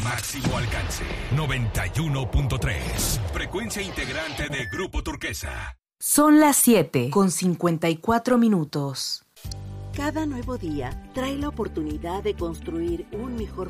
máximo alcance. 91.3. Frecuencia integrante de Grupo Turquesa. Son las 7:54. Cada nuevo día trae la oportunidad de construir un mejor